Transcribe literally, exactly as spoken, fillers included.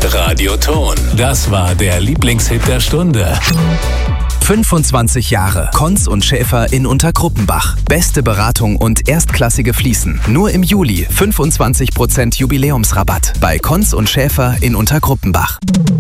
Radioton. Das war der Lieblingshit der Stunde. fünfundzwanzig Jahre. Konz und Schäfer in Untergruppenbach. Beste Beratung und erstklassige Fliesen. Nur im Juli fünfundzwanzig Prozent Jubiläumsrabatt bei Konz und Schäfer in Untergruppenbach.